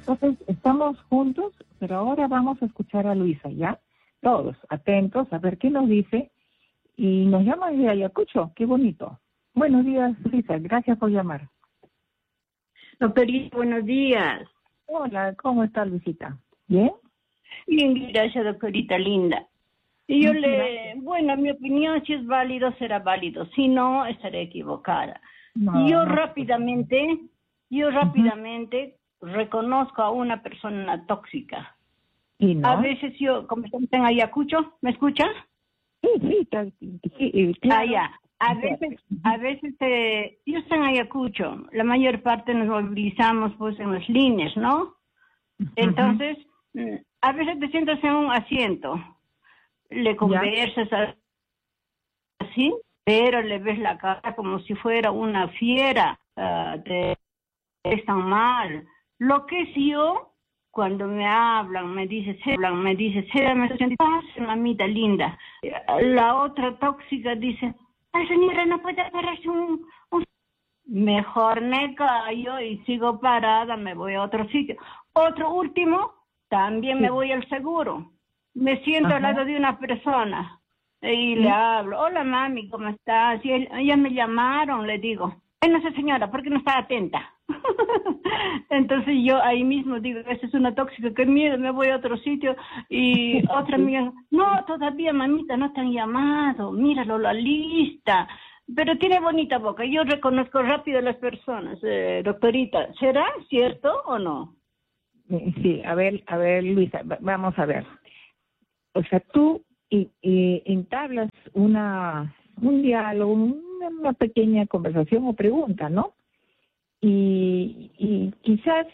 Entonces, estamos juntos, pero ahora vamos a escuchar a Luisa, ¿ya? Todos atentos a ver qué nos dice. Y nos llama desde Ayacucho, qué bonito. Buenos días, Luisa, gracias por llamar. Doctorita, buenos días. Hola, ¿cómo está Luisita? ¿Bien? Bien, gracias, doctorita linda. Y yo bueno, mi opinión, si es válido, será válido. Si no, estaré equivocada. Yo rápidamente reconozco a una persona tóxica. ¿Y no? A veces yo, como estamos en Ayacucho, ¿me escucha? Sí, claro. Ya. A veces, yo estoy en Ayacucho, la mayor parte nos movilizamos pues en las líneas, ¿no? Entonces, a veces te sientas en un asiento, le conversas así, pero le ves la cara como si fuera una fiera, te están mal. Lo que es yo, cuando me hablan, me dice, mamita linda. La otra tóxica dice, ay señora, no puede pararse un... Mejor me callo y sigo parada, me voy a otro sitio. Otro último, también me voy al seguro. Me siento al lado de una persona y le hablo, hola mami, ¿cómo estás? Y ellas me llamaron, le digo, no sé señora, ¿por qué no está atenta? Entonces yo ahí mismo digo, esa es una tóxica, qué miedo, me voy a otro sitio. Y otra amiga, no, todavía mamita, no te han llamado, míralo la lista. Pero tiene bonita boca, yo reconozco rápido a las personas, doctorita, ¿será cierto o no? Sí, a ver, Luisa, vamos a ver. O sea, tú entablas un diálogo, una pequeña conversación o pregunta, ¿no? Y quizás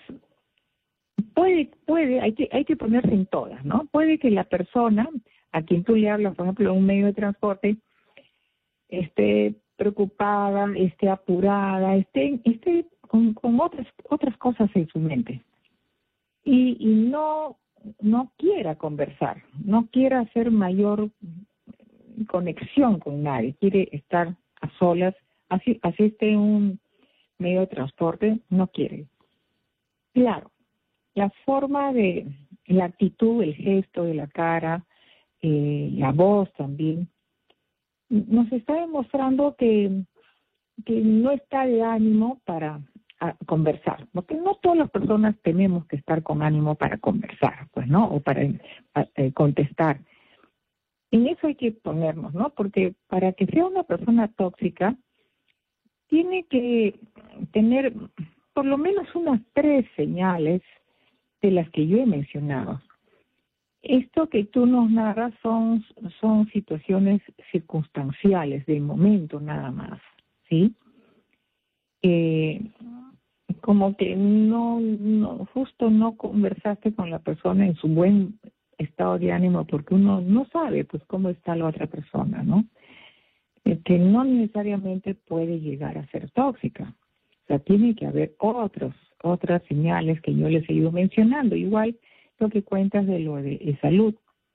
hay que ponerse en todas, ¿no? Puede que la persona a quien tú le hablas, por ejemplo, en un medio de transporte, esté preocupada, esté apurada, esté con otras cosas en su mente. Y no quiera conversar, no quiera hacer mayor conexión con nadie, quiere estar a solas, así esté en un medio de transporte, no quiere. Claro, la forma la actitud, el gesto de la cara, la voz también, nos está demostrando que no está de ánimo para conversar, porque no todas las personas tenemos que estar con ánimo para conversar, pues, ¿no? O para contestar. En eso hay que ponernos, ¿no? Porque para que sea una persona tóxica, tiene que tener por lo menos unas 3 señales de las que yo he mencionado. Esto que tú nos narras son situaciones circunstanciales, del momento nada más, ¿sí? Como que justo no conversaste con la persona en su buen estado de ánimo, porque uno no sabe pues cómo está la otra persona, ¿no? Que no necesariamente puede llegar a ser tóxica. O sea, tiene que haber otras señales que yo les he ido mencionando. Igual lo que cuentas de lo de salud.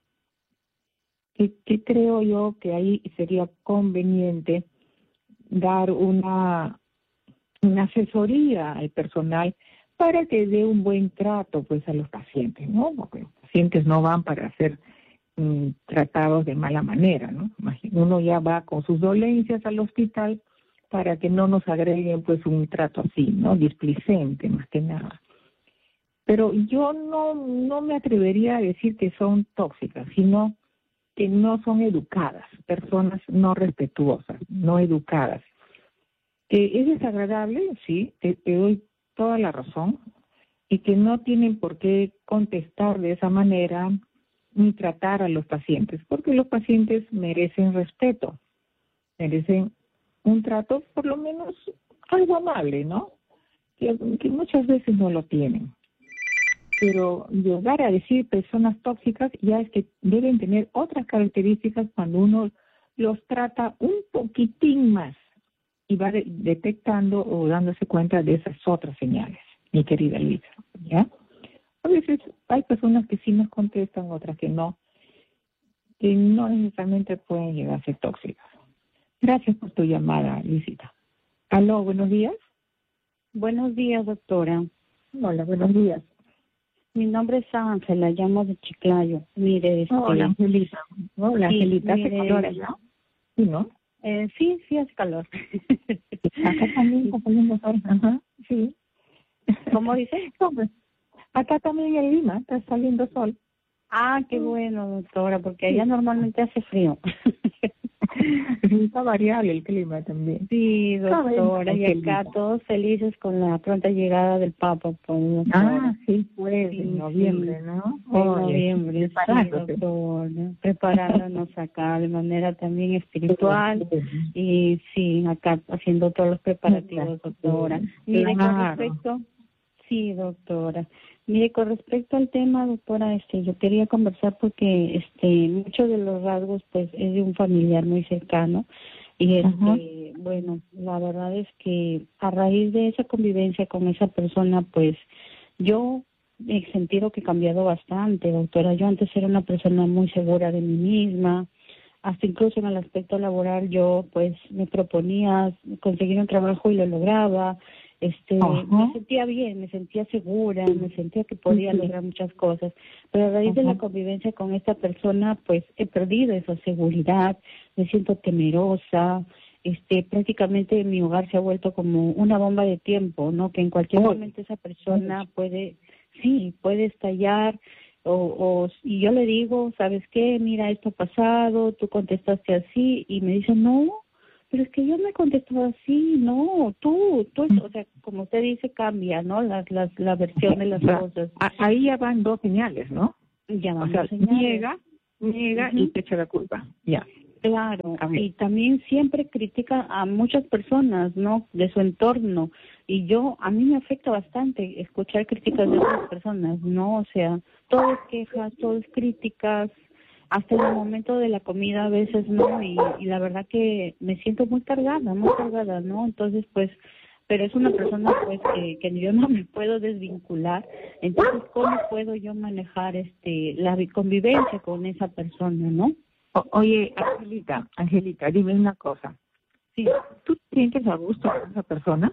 Que creo yo que ahí sería conveniente dar una asesoría al personal para que dé un buen trato pues a los pacientes, ¿no? Porque los pacientes no van para ser tratados de mala manera, ¿no? Uno ya va con sus dolencias al hospital para que no nos agreguen pues un trato así, ¿no? Displicente, más que nada. Pero yo no me atrevería a decir que son tóxicas, sino que no son educadas, personas no respetuosas, no educadas. Es desagradable, sí, te doy toda la razón, y que no tienen por qué contestar de esa manera ni tratar a los pacientes, porque los pacientes merecen respeto, merecen un trato por lo menos algo amable, ¿no? Que muchas veces no lo tienen. Pero llegar a decir personas tóxicas ya es que deben tener otras características cuando uno los trata un poquitín más y va detectando o dándose cuenta de esas otras señales, mi querida Luisa, ¿ya? A veces hay personas que sí nos contestan, otras que no necesariamente pueden llegar a ser tóxicas. Gracias por tu llamada, Luisita. Aló, buenos días. Buenos días, doctora. Hola, buenos días. Mi nombre es Ángela, llamo de Chiclayo. Mire, Hola, Angelita. Hola, sí, Angelita, ¿hace mire, calor allá? Sí, ¿no? sí, sí hace calor. Acá también está saliendo sol. Ajá, sí. ¿Cómo dice? Hombre, acá también en Lima está saliendo sol. Ah, qué bueno, doctora, porque allá normalmente hace frío. Sí, está variable el clima también. Sí, doctora, y Angelita. acá todos felices con la pronta llegada del Papa, pues, Ah, doctora. sí, pues, Sí, en noviembre, sí, ¿no? en Oye, noviembre, sí, preparándose. doctora, preparándonos acá de manera también espiritual y sí, acá haciendo todos los preparativos, doctora. Mire, con Claro. respecto, sí, doctora. Mire, con respecto al tema, doctora, yo quería conversar porque muchos de los rasgos pues es de un familiar muy cercano y Ajá. bueno, la verdad es que a raíz de esa convivencia con esa persona, pues yo he sentido que he cambiado bastante, doctora. Yo antes era una persona muy segura de mí misma, hasta incluso en el aspecto laboral yo pues me proponía conseguir un trabajo y lo lograba. Ajá. Me sentía bien, me sentía segura, me sentía que podía lograr muchas cosas, pero a raíz de la convivencia con esta persona, pues he perdido esa seguridad, me siento temerosa, prácticamente mi hogar se ha vuelto como una bomba de tiempo, ¿no? Que en cualquier momento esa persona puede estallar, y yo le digo, ¿sabes qué? Mira, esto ha pasado, tú contestaste así, y me dice, no, pero es que yo no he contestado así, no, tú, o sea, como usted dice, cambia, ¿no? La versión de las cosas. Ahí ya van dos señales, ¿no? Ya O van sea, dos señales. niega y te echa la culpa. Ya. Claro, y también siempre critica a muchas personas, ¿no? De su entorno. Y a mí me afecta bastante escuchar críticas de otras personas, ¿no? O sea, todo es quejas, todo es críticas, hasta en el momento de la comida a veces, ¿no? Y la verdad que me siento muy cargada, ¿no? Entonces, pues, pero es una persona, pues, que yo no me puedo desvincular. Entonces, ¿cómo puedo yo manejar la convivencia con esa persona, ¿no? Oye, Angelita, dime una cosa. Sí. ¿Tú te sientes a gusto con esa persona?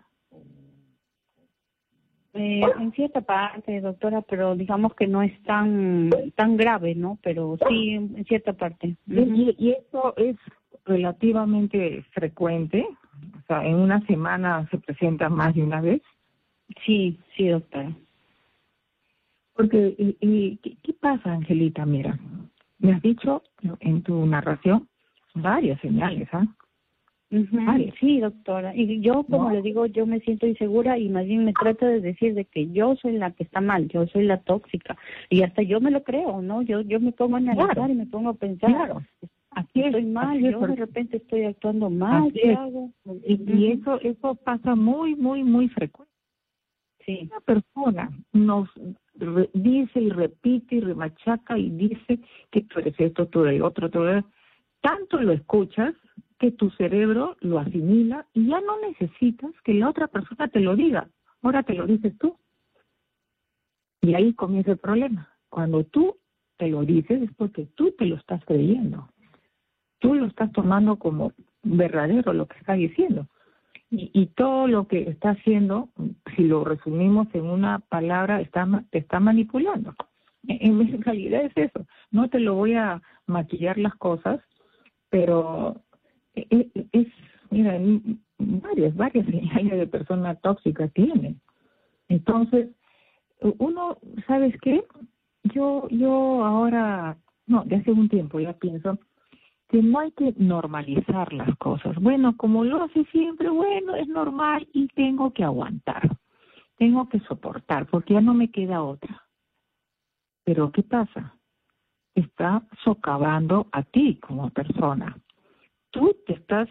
En cierta parte, doctora, pero digamos que no es tan grave, ¿no? Pero sí, en cierta parte. Y eso es relativamente frecuente. O sea, en una semana se presenta más de una vez. Sí, doctora. Porque, ¿qué pasa, Angelita? Mira, me has dicho en tu narración varias señales, ¿ah? Varias. Sí, doctora. Y yo, como le digo, yo me siento insegura y más bien me trato de decir de que yo soy la que está mal, yo soy la tóxica. Y hasta yo me lo creo, ¿no? Yo me pongo a analizar y me pongo a pensar. Claro. Aquí estoy mal, yo de repente estoy actuando mal, ¿qué hago? Y eso pasa muy, muy, muy frecuente. Sí. Una persona nos dice y repite y remachaca y dice que tú eres esto, tú eres el otro, tú eres... Tanto lo escuchas que tu cerebro lo asimila y ya no necesitas que la otra persona te lo diga. Ahora te lo dices tú. Y ahí comienza el problema. Cuando tú te lo dices es porque tú te lo estás creyendo. Tú lo estás tomando como verdadero lo que está diciendo. Y todo lo que está haciendo, si lo resumimos en una palabra, te está manipulando. En realidad es eso. No te lo voy a maquillar las cosas, pero mira, varias señales de persona tóxica tienen. Entonces, uno, ¿sabes qué? Yo ahora, no, de hace un tiempo ya pienso que no hay que normalizar las cosas. Bueno, como lo hace siempre, bueno, es normal y tengo que aguantar, tengo que soportar, porque ya no me queda otra. Pero ¿qué pasa? Está socavando a ti como persona. Tú te estás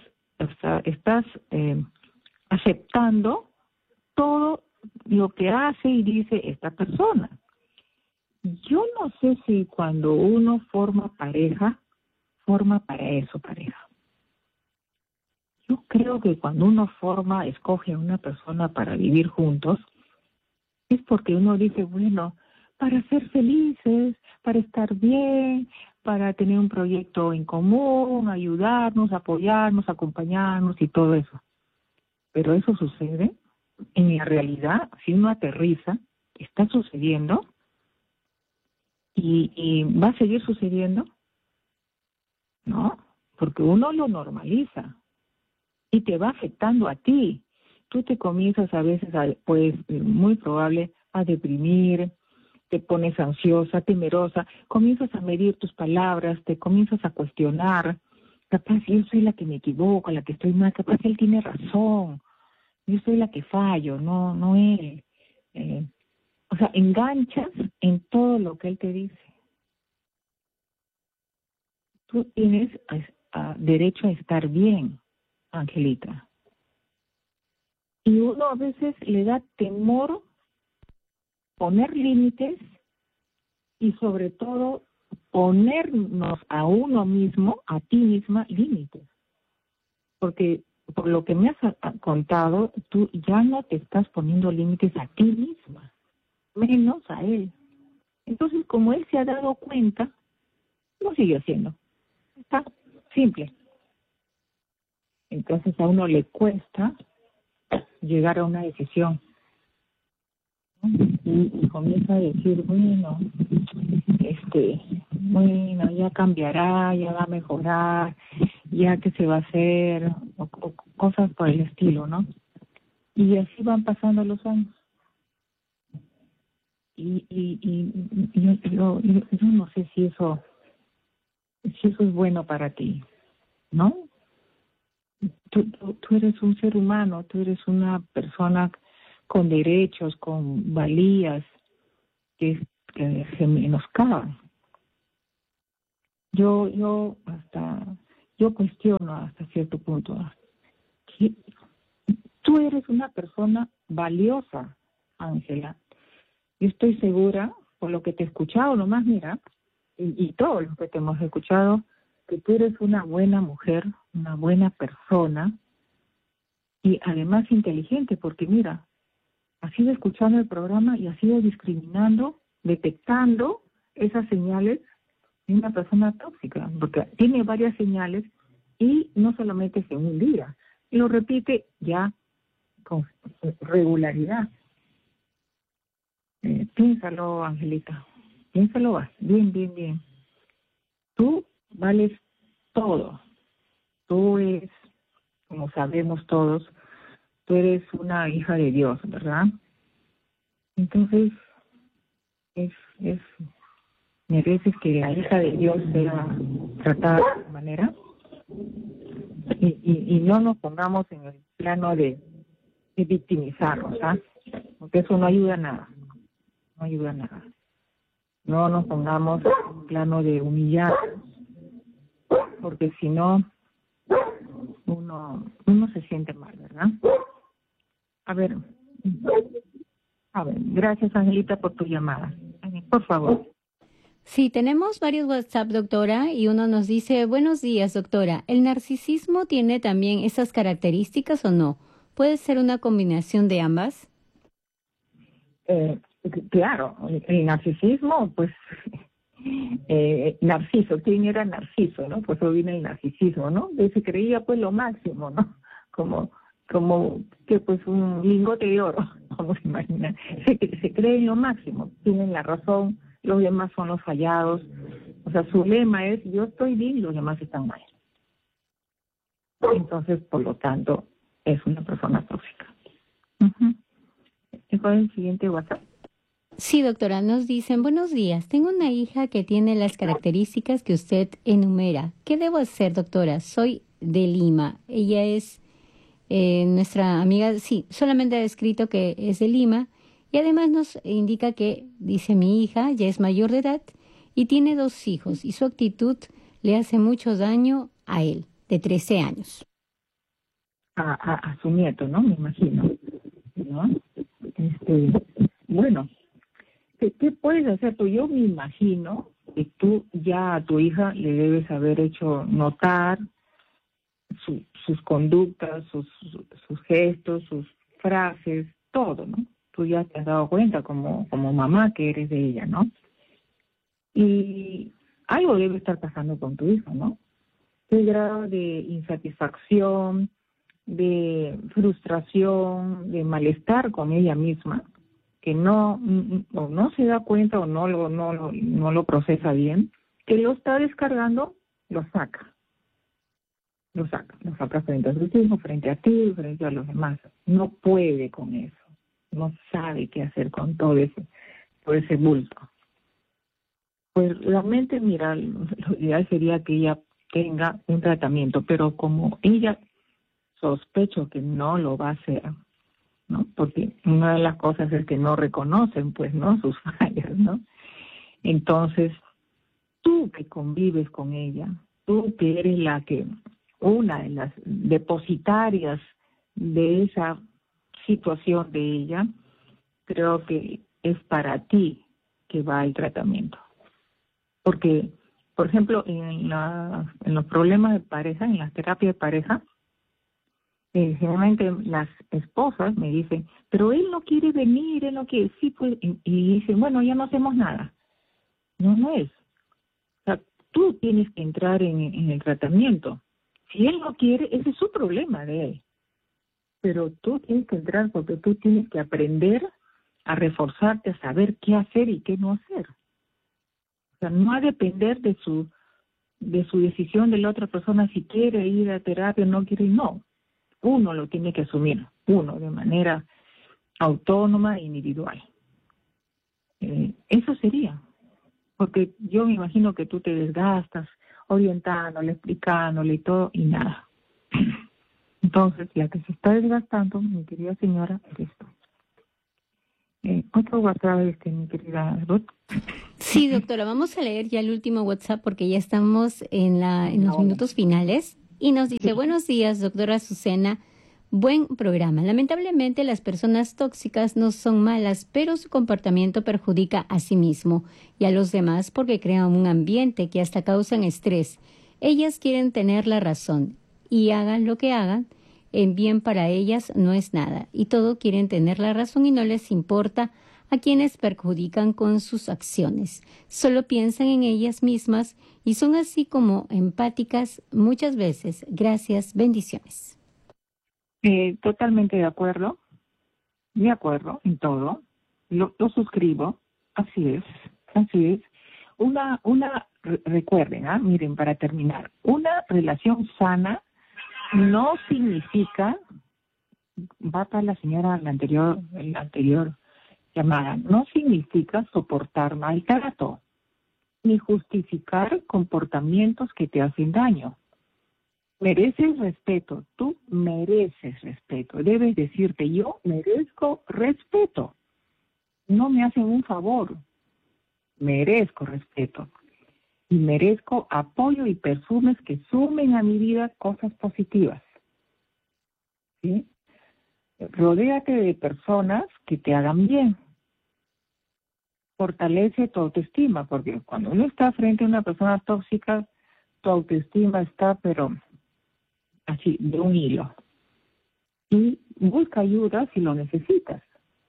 aceptando todo lo que hace y dice esta persona. Yo no sé si cuando uno forma pareja, forma para eso pareja. Yo creo que cuando uno escoge a una persona para vivir juntos, es porque uno dice, bueno, para ser felices, para estar bien, para tener un proyecto en común, ayudarnos, apoyarnos, acompañarnos y todo eso. Pero eso sucede en la realidad, si uno aterriza, está sucediendo. y va a seguir sucediendo, ¿no? Porque uno lo normaliza y te va afectando a ti. Tú te comienzas a veces, pues muy probable, a deprimir, te pones ansiosa, temerosa, comienzas a medir tus palabras, te comienzas a cuestionar. Capaz yo soy la que me equivoco, la que estoy mal, capaz él tiene razón, yo soy la que fallo, no él. O sea, enganchas en todo lo que él te dice. Tú tienes derecho a estar bien, Angelita. Y uno a veces le da temor poner límites y sobre todo ponernos a uno mismo, a ti misma, límites. Porque por lo que me has contado, tú ya no te estás poniendo límites a ti misma, menos a él. Entonces, como él se ha dado cuenta, lo sigue haciendo. Está simple. Entonces a uno le cuesta llegar a una decisión. Y comienza a decir, bueno, ya cambiará, ya va a mejorar, ya que se va a hacer, o cosas por el estilo, ¿no? Y así van pasando los años. Y yo no sé si eso es bueno para ti, ¿no? Tú eres un ser humano, tú eres una persona con derechos, con valías que se menoscaban. Yo cuestiono hasta cierto punto que tú eres una persona valiosa, Ángela. Yo estoy segura, por lo que te he escuchado nomás, mira, y todos los que te hemos escuchado, que tú eres una buena mujer, una buena persona y además inteligente, porque mira, has ido escuchando el programa y has ido discriminando, detectando esas señales de una persona tóxica, porque tiene varias señales y no solamente es en un día, lo repite ya con regularidad. Piénsalo, Angelita, piénsalo bien. Tú vales todo. Tú eres, como sabemos todos, tú eres una hija de Dios, ¿verdad? Entonces, mereces que la hija de Dios sea tratada de esta manera y no nos pongamos en el plano de victimizarnos, ¿ah? Porque eso no ayuda a nada. No nos pongamos en un plano de humillar, porque si no, uno se siente mal, ¿verdad? A ver, gracias, Angelita, por tu llamada. Por favor. Sí, tenemos varios WhatsApp, doctora, y uno nos dice, buenos días, doctora, ¿el narcisismo tiene también esas características o no? ¿Puede ser una combinación de ambas? Claro, el narcisismo, pues, Narciso, ¿quién era Narciso, no? Pues eso viene el narcisismo, ¿no? Se creía, pues, lo máximo, ¿no? Como que, pues, un lingote de oro, vamos a imaginar. Se cree en lo máximo, tienen la razón, los demás son los fallados. O sea, su lema es, yo estoy bien y los demás están mal. Entonces, por lo tanto, es una persona tóxica. ¿Cuál es el siguiente WhatsApp? Sí, doctora, nos dicen, buenos días, tengo una hija que tiene las características que usted enumera. ¿Qué debo hacer, doctora? Soy de Lima. Ella es nuestra amiga, sí, solamente ha escrito que es de Lima y además nos indica que, dice, mi hija ya es mayor de edad y tiene 2 hijos y su actitud le hace mucho daño a él, de 13 años. A su nieto, ¿no? Me imagino, ¿no? Bueno, ¿qué puedes hacer tú? Yo me imagino que tú ya a tu hija le debes haber hecho notar sus conductas, sus gestos, sus frases, todo, ¿no? Tú ya te has dado cuenta como mamá que eres de ella, ¿no? Y algo debe estar pasando con tu hija, ¿no? ¿Qué grado de insatisfacción, de frustración, de malestar con ella misma que o no se da cuenta o no lo procesa bien, que lo está descargando, lo saca frente a sus hijos, frente a ti, frente a los demás. No puede con eso, no sabe qué hacer con todo ese bulto. Pues realmente, mira, lo ideal sería que ella tenga un tratamiento, pero como ella sospecho que no lo va a hacer, ¿no? Porque una de las cosas es que no reconocen, pues, ¿no?, sus fallas, ¿no? Entonces, tú que convives con ella, tú que eres una de las depositarias de esa situación de ella, creo que es para ti que va el tratamiento. Porque, por ejemplo, en los problemas de pareja, en las terapias de pareja, generalmente las esposas me dicen, pero él no quiere venir, él no quiere, sí, pues, y dicen, bueno, ya no hacemos nada. No es. O sea, tú tienes que entrar en el tratamiento. Si él no quiere, ese es su problema de él. Pero tú tienes que entrar porque tú tienes que aprender a reforzarte, a saber qué hacer y qué no hacer. O sea, no a depender de su decisión de la otra persona si quiere ir a terapia o no quiere, no. Uno lo tiene que asumir, uno, de manera autónoma e individual. Eso sería. Porque yo me imagino que tú te desgastas orientándole, explicándole y todo, y nada. Entonces, la que se está desgastando, mi querida señora, eres tú. Otro WhatsApp, mi querida Ruth. Sí, doctora, vamos a leer ya el último WhatsApp porque ya estamos en los minutos finales. Y nos dice, buenos días, doctora Azucena, buen programa. Lamentablemente las personas tóxicas no son malas, pero su comportamiento perjudica a sí mismo y a los demás porque crean un ambiente que hasta causan estrés. Ellas quieren tener la razón y hagan lo que hagan, en bien para ellas no es nada. Y todo quieren tener la razón y no les importa a quienes perjudican con sus acciones. Solo piensan en ellas mismas y son así como empáticas muchas veces. Gracias, bendiciones. Totalmente de acuerdo en todo, lo suscribo, así es. Recuerden, miren, para terminar, una relación sana no significa, va para la señora la anterior llamada, no significa soportar maltrato, ni justificar comportamientos que te hacen daño. Mereces respeto, tú mereces respeto. Debes decirte, yo merezco respeto. No me hacen un favor, merezco respeto. Y merezco apoyo y perfumes que sumen a mi vida cosas positivas. ¿Sí? Rodéate de personas que te hagan bien. Fortalece tu autoestima, porque cuando uno está frente a una persona tóxica, tu autoestima está, pero así, de un hilo. Y busca ayuda si lo necesitas.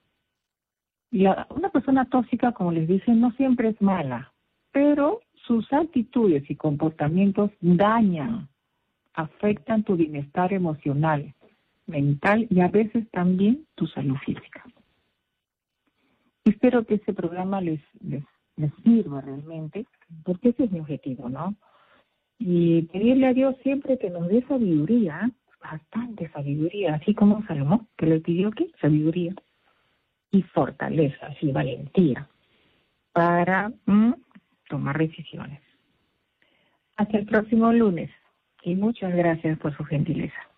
Una persona tóxica, como les dicen, no siempre es mala, pero sus actitudes y comportamientos dañan, afectan tu bienestar emocional, mental y a veces también tu salud física. Espero que este programa les sirva realmente, porque ese es mi objetivo, ¿no? Y pedirle a Dios siempre que nos dé sabiduría, bastante sabiduría, así como Salomón, que le pidió ¿qué? Sabiduría y fortaleza, así valentía, para tomar decisiones. Hasta el próximo lunes y muchas gracias por su gentileza.